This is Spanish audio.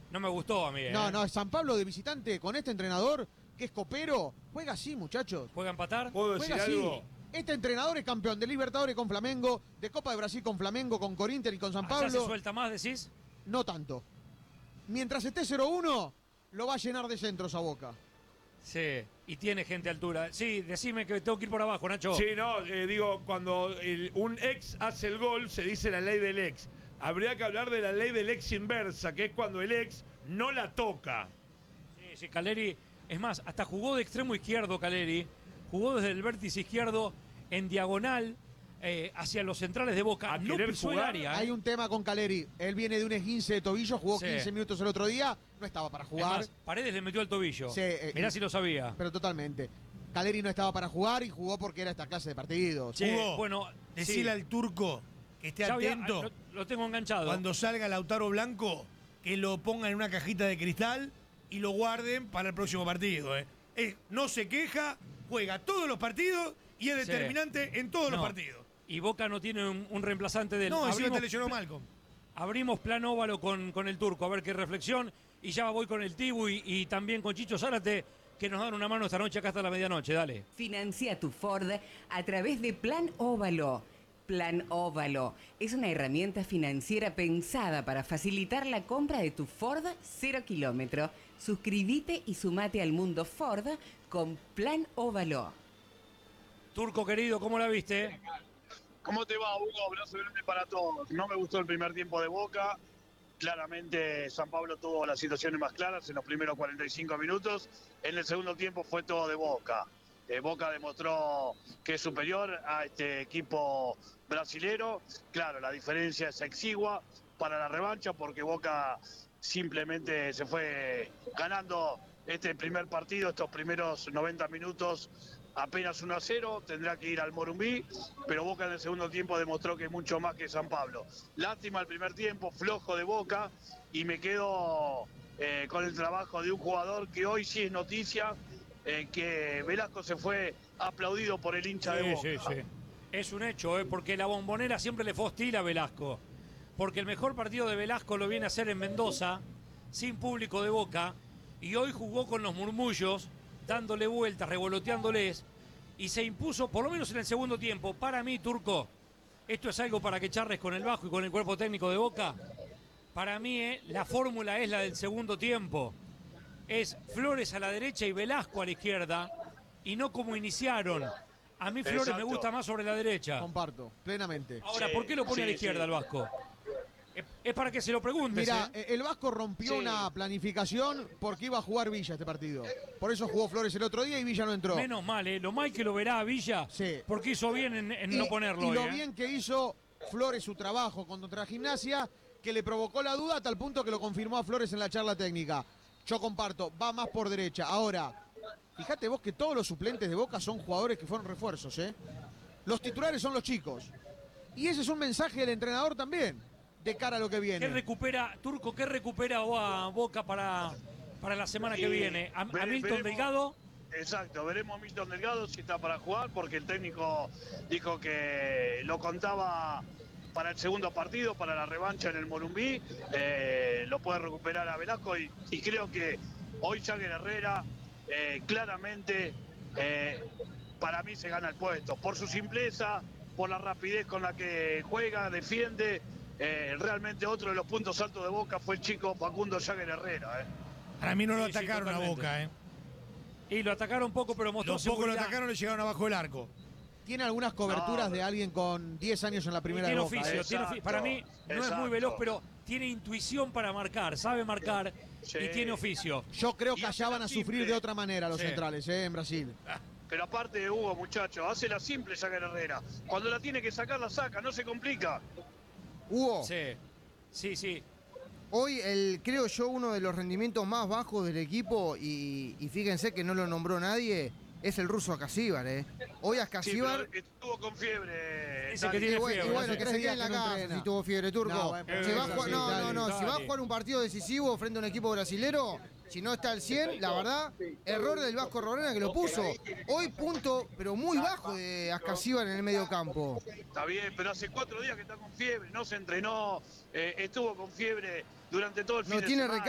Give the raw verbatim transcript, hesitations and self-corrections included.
No me gustó a mí, ¿eh? No, no, San Pablo de visitante con este entrenador, que es copero, juega así, muchachos. ¿Juega a empatar? ¿Puedo decir Juega así. algo? Este entrenador es campeón de Libertadores con Flamengo, de Copa de Brasil con Flamengo, con Corinthians y con San ¿Allá se Pablo. suelta más, decís? No tanto. Mientras esté cero uno, lo va a llenar de centros a Boca. Sí, y tiene gente a altura. Sí, decime que tengo que ir por abajo, Nacho. Sí, no, eh, digo, cuando el- un ex hace el gol, se dice la ley del ex. Habría que hablar de la ley del ex inversa, que es cuando el ex no la toca. Sí, sí, Caleri, es más, hasta jugó de extremo izquierdo Caleri, jugó desde el vértice izquierdo en diagonal eh, hacia los centrales de Boca. A No querer pisó el jugar. área, ¿eh? Hay un tema con Caleri. Él viene de un esguince de tobillo, jugó Sí. quince minutos el otro día, no estaba para Es jugar. más, Paredes le metió al tobillo. Sí, eh, Mirá y- si lo sabía. Pero totalmente. Caleri no estaba para jugar y jugó porque era esta clase de partidos. Che, Hugo, bueno, decile sí. al turco que esté Ya había- atento lo, lo tengo enganchado. cuando salga Lautaro Blanco, que lo pongan en una cajita de cristal y lo guarden para el próximo partido. ¿eh? Es- no se queja, juega todos los partidos y es Sí. determinante en todos los No. partidos. Y Boca no tiene un, un reemplazante del. No, encima abrimos, te lesionó Malcolm. abrimos plan óvalo con, con el turco, a ver qué reflexión. Y ya voy con el Tibu y, y también con Chicho Zárate, que nos dan una mano esta noche acá hasta la medianoche. Dale. Financia tu Ford a través de Plan Óvalo. Plan Óvalo es una herramienta financiera pensada para facilitar la compra de tu Ford cero kilómetro. Suscríbete y sumate al mundo Ford con Plan Óvalo. Turco querido, ¿cómo la viste? ¿Cómo te va, Hugo? Abrazo grande para todos. No me gustó el primer tiempo de Boca. Claramente San Pablo tuvo las situaciones más claras en los primeros cuarenta y cinco minutos. En el segundo tiempo fue todo de Boca. Eh, Boca demostró que es superior a este equipo brasilero. Claro, la diferencia es exigua para la revancha porque Boca simplemente se fue ganando este primer partido, estos primeros noventa minutos apenas uno a cero, tendrá que ir al Morumbí, pero Boca en el segundo tiempo demostró que es mucho más que San Pablo. Lástima el primer tiempo, flojo de Boca, y me quedo eh, con el trabajo de un jugador que hoy sí es noticia, eh, que Velasco se fue aplaudido por el hincha de Boca. Sí, sí, sí. Es un hecho, ¿eh? Porque la Bombonera siempre le fue hostil a Velasco. Porque el mejor partido de Velasco lo viene a hacer en Mendoza, sin público de Boca, y hoy jugó con los murmullos, dándole vueltas, revoloteándoles, y se impuso, por lo menos en el segundo tiempo. Para mí, Turco, esto es algo para que charles con el Bajo y con el cuerpo técnico de Boca. Para mí, eh, la fórmula es la del segundo tiempo. Es Flores a la derecha y Velasco a la izquierda, y no como iniciaron. A mí Flores Exacto. me gusta más sobre la derecha. Comparto, plenamente. Ahora, Sí, ¿por qué lo pone sí, a la izquierda sí. el Vasco? Es, es para que se lo preguntes. Mira, ¿eh? eh, el Vasco rompió Sí. una planificación porque iba a jugar Villa este partido. Por eso jugó Flores el otro día y Villa no entró. Menos mal, ¿eh? Lo mal que lo verá a Villa, Sí. porque hizo bien en, en y, no ponerlo y hoy, lo ¿eh? bien que hizo Flores su trabajo contra Gimnasia, que le provocó la duda a tal punto que lo confirmó a Flores en la charla técnica. Yo comparto, va más por derecha. Ahora, fíjate vos que todos los suplentes de Boca son jugadores que fueron refuerzos, ¿eh? Los titulares son los chicos. Y ese es un mensaje del entrenador también, de cara a lo que ¿Qué viene. recupera, Turco, qué recupera a Boca para, para la semana que Y viene? ¿A, a vere- Milton veremos- Delgado? Exacto, veremos a Milton Delgado si está para jugar, porque el técnico dijo que lo contaba para el segundo partido, para la revancha en el Morumbí. Eh, lo puede recuperar a Velasco y, y creo que hoy Jagger Herrera eh, claramente eh, para mí se gana el puesto, por su simpleza, por la rapidez con la que juega, defiende. Eh, realmente otro de los puntos altos de Boca fue el chico Facundo Jagger Herrera. Eh. Para mí no lo Sí, sí, atacaron a totalmente. Boca, ¿eh? Y lo atacaron poco, pero mostró Los pocos lo seguridad. atacaron le llegaron abajo del arco. Tiene algunas coberturas No, de alguien con diez años en la Y primera tiene de Boca. oficio, ¿eh? tiene ofi- para mí no es muy exacto. veloz, pero tiene intuición para marcar, sabe marcar Sí. y tiene oficio. Yo creo que Y allá hace van la a sufrir simple. de otra manera los Sí. centrales, ¿eh? En Brasil. Pero aparte de Hugo, muchachos, hace la simple Jagger Herrera. Cuando la tiene que sacar, la saca, no se complica. Hugo, Sí, sí, sí. hoy el, creo yo, uno de los rendimientos más bajos del equipo, y, y fíjense que no lo nombró nadie, es el ruso Acasíbar, ¿eh? Hoy Sí, Acasíbar... pero estuvo con fiebre. Dice que Dani. tiene y bueno, fiebre, y bueno, sí. que Tres se quede días en la que no casa entrena. si tuvo fiebre, Turco. No, bueno, si va a eso jugar, sí, no, dale, no, no, si va a dale. jugar un partido decisivo frente a un equipo brasilero, si no está al cien, la verdad, error del Vasco Robrena que lo puso. Hoy punto, pero muy bajo de Acasíbar en el medio campo. Está bien, pero hace cuatro días que está con fiebre, no se entrenó, eh, estuvo con fiebre durante todo el fin No de tiene semana.